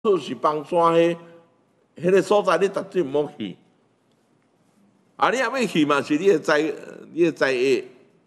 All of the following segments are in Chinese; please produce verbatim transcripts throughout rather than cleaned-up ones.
是崩山迄，迄个所在你绝对唔好去。啊，你也要去嘛，是你的灾，你的灾业。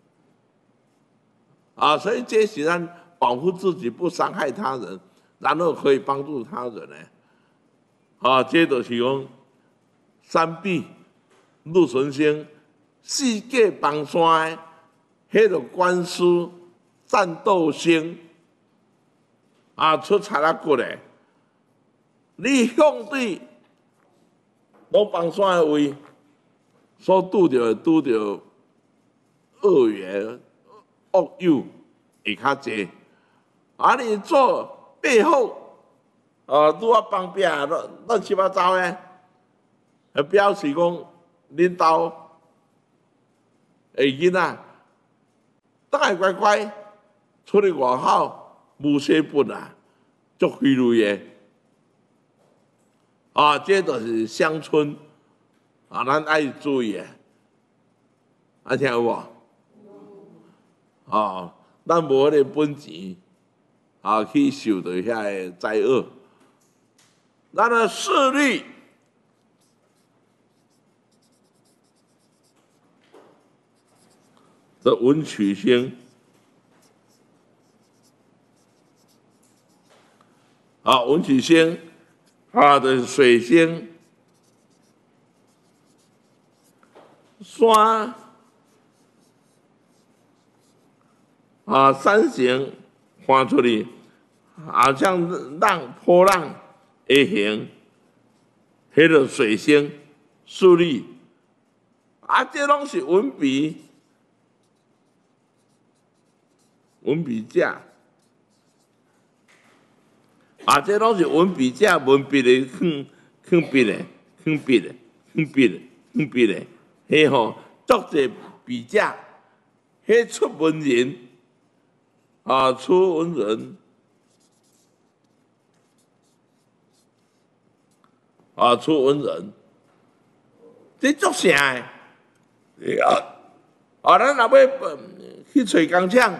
啊，所以这是咱保护自己，不伤害他人，然后可以帮助他人呢。啊，这就是讲三臂入神星，世界崩山的，迄个官司战斗星啊，出彩啦骨嘞。你向对拢崩山的位，所拄着拄着恶缘。恶友会较济，啊！你做背后，啊，拄啊帮拼乱乱七八糟诶，表示讲恁兜诶囡仔，等下乖乖出去外口无写本啊，足虚伪诶。啊，这就是乡村，啊，咱爱注意诶，啊，听有无？哦，咱无迄个本钱，啊，去受到遐个灾厄。咱的视力，这文曲星，啊，文曲星，它的水星，山。啊，山形画出去，啊，像浪波浪的形，迄个水星竖立，啊，这拢是文笔，文笔架，啊，这拢是文笔架，文笔的放放笔的，放笔的，放笔的，放笔的，迄吼作者笔架，迄出文人。啊，出文人，啊，出文人，这足啥诶？啊，啊，咱若要去找工厂，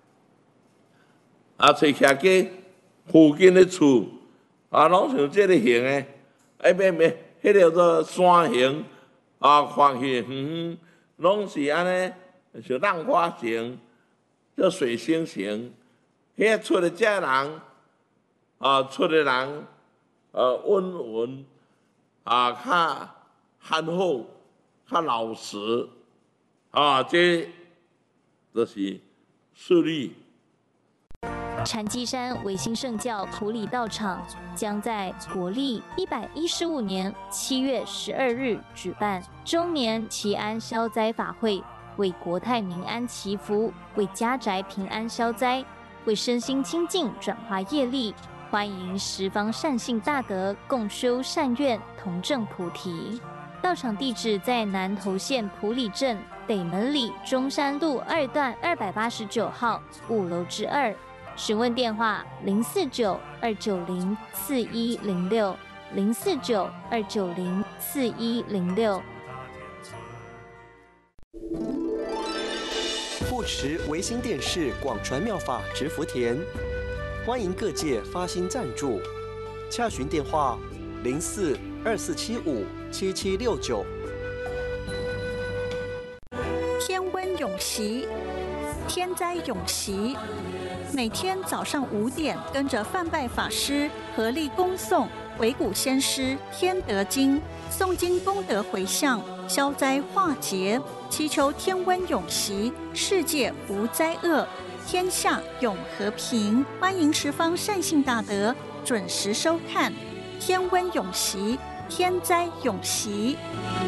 啊，找徛家附近的厝，啊，拢像这个形诶，哎，咩咩，迄个叫做山形，啊，看起远远，拢是安尼，像浪花形。叫水星型，遐出的这人，啊，出的人，呃，温文，啊，较憨厚，较老实，啊，这就是势力。 禅机山维新圣教普里道场将在国历一百一十五年七月十二日举办周年祈安消灾法会。为国泰民安祈福，为家宅平安消灾，为身心清净转化业力，欢迎十方善信大德共修善愿，同证菩提。道场地址在南投县埔里镇北门里中山路二段二百八十九号五楼之二。询问电话：零四九二九零四一零六零四九二九零四一零六。 护持维新电视广传妙法植福田，欢迎各界发心赞助，洽询电话零四二四七五七七六九。 天温永习，天灾永习。每天早上五点，跟着范拜法师合力恭诵维古先师天德经，诵经功德回向，消灾化劫，祈求天温永习，世界无灾厄，天下永和平。欢迎十方善信大德准时收看天温永习，天灾永习。